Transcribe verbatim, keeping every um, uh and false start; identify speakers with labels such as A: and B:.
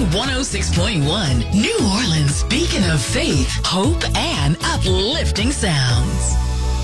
A: Sun one oh six point one, New Orleans' beacon of faith, hope, and uplifting sounds.